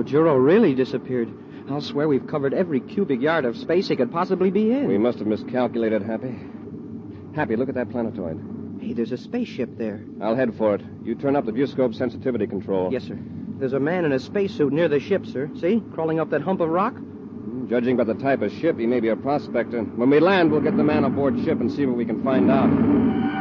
Juro really disappeared. I'll swear we've covered every cubic yard of space he could possibly be in. We must have miscalculated, Happy. Happy, look at that planetoid. Hey, there's a spaceship there. I'll head for it. You turn up the viewscope sensitivity control. Yes, sir. There's a man in a spacesuit near the ship, sir. See? Crawling up that hump of rock? Judging by the type of ship, he may be a prospector. When we land, we'll get the man aboard ship and see what we can find out.